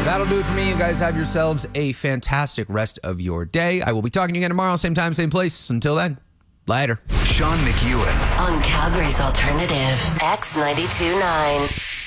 That'll do it for me. You guys have yourselves a fantastic rest of your day. I will be talking to you again tomorrow, same time, same place. Until then, later. Sean McEwen on Calgary's Alternative X92.9.